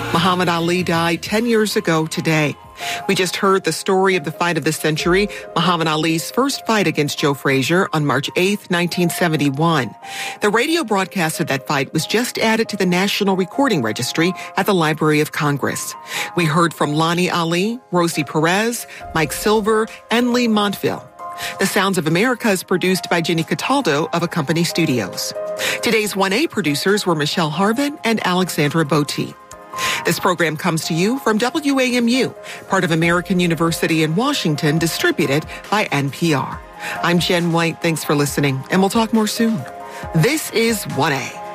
Muhammad Ali died 10 years ago today. We just heard the story of the fight of the century, Muhammad Ali's first fight against Joe Frazier on March 8, 1971. The radio broadcast of that fight was just added to the National Recording Registry at the Library of Congress. We heard from Lonnie Ali, Rosie Perez, Mike Silver, and Lee Montville. The Sounds of America is produced by Jenny Cataldo of Accompany Studios. Today's 1A producers were Michelle Harvin and Alexandra Botti. This program comes to you from WAMU, part of American University in Washington, distributed by NPR. I'm Jen White. Thanks for listening, and we'll talk more soon. This is 1A.